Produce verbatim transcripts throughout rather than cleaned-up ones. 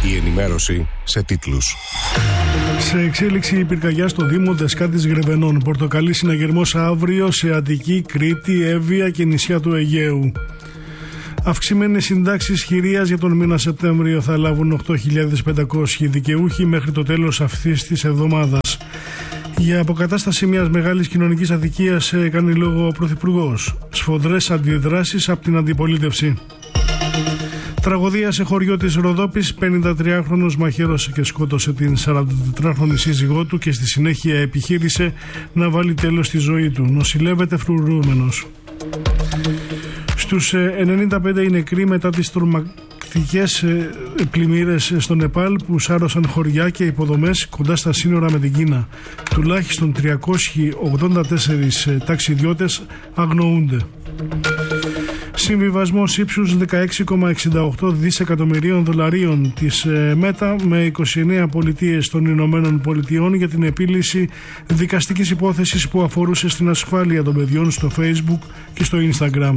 Η ενημέρωση σε τίτλους. Σε εξέλιξη η πυρκαγιά στο Δήμο Δεσκάτης Γρεβενών. Πορτοκαλί συναγερμός αύριο σε Αττική, Κρήτη, Εύβοια και νησιά του Αιγαίου. Αυξημένες συντάξεις χειρίας για τον μήνα Σεπτέμβριο θα λάβουν οκτώ χιλιάδες πεντακόσιοι δικαιούχοι μέχρι το τέλος αυτής της εβδομάδας. Για αποκατάσταση μιας μεγάλης κοινωνικής αδικίας κάνει λόγο ο Πρωθυπουργός. Σφοδρές αντιδράσεις από την αντιπολίτευση. Τραγωδία σε χωριό της Ροδόπης, πενηντατριάχρονος μαχαίρωσε και σκότωσε την σαραντατετράχρονη σύζυγό του και στη συνέχεια επιχείρησε να βάλει τέλος στη ζωή του. Νοσηλεύεται φρουρούμενος. Στους ενενήντα πέντε οι νεκροί μετά τις τρομακτικές πλημμύρες στο Νεπάλ που σάρωσαν χωριά και υποδομές κοντά στα σύνορα με την Κίνα. Τουλάχιστον τριακόσιοι ογδόντα τέσσερις ταξιδιώτες αγνοούνται. Συμβιβασμός ύψους δεκαέξι κόμμα εξήντα οκτώ δισεκατομμυρίων δολαρίων της ΜΕΤΑ με είκοσι εννέα πολιτείες των Ηνωμένων Πολιτειών για την επίλυση δικαστικής υπόθεσης που αφορούσε στην ασφάλεια των παιδιών στο Facebook και στο Instagram.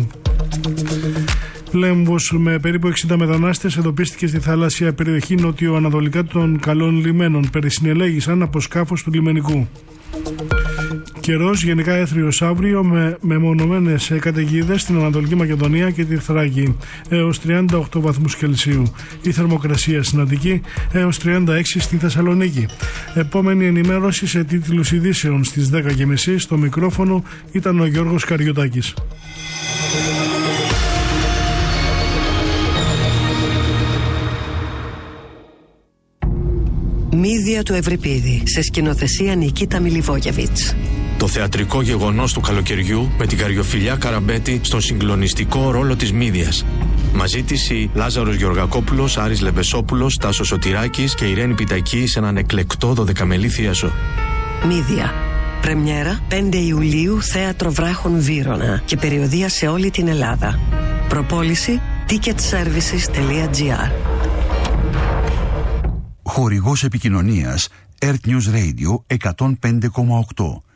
Λέμβος με περίπου εξήντα μετανάστες εντοπίστηκε στη θαλάσσια περιοχή νότιο-ανατολικά των Καλών Λιμένων. Περισυνελέγησαν από σκάφος του λιμενικού. Καιρός γενικά έθριος αύριο με μεμονωμένες καταιγίδες στην Ανατολική Μακεδονία και τη Θράκη έως τριάντα οκτώ βαθμούς Κελσίου. Η θερμοκρασία στην Αττική έως τριάντα έξι στη Θεσσαλονίκη. Επόμενη ενημέρωση σε τίτλους ειδήσεων στις δέκα και μισή. Στο μικρόφωνο ήταν ο Γιώργος Καριωτάκης. Μύδια του Ευρυπίδη, σε σκηνοθεσία Νικίτα Μιλιβόγεβιτς. Το θεατρικό γεγονός του καλοκαιριού με την Καριοφιλιά Καραμπέτη στον συγκλονιστικό ρόλο της Μύδιας. Μαζί της οι Λάζαρος Γεωργακόπουλος, Άρης Λεμπεσόπουλος, Τάσος Σωτηράκης και Ιρένη Πιτακή σε έναν εκλεκτό δωδεκαμελή θίασο. Μύδια. Πρεμιέρα πέντε Ιουλίου, Θέατρο Βράχων Βύρωνα και περιοδεία σε όλη την Ελλάδα. Προπόληση ticket services τελεία τζι άρ. Χορηγός επικοινωνίας Earth News Radio εκατόν πέντε κόμμα οκτώ.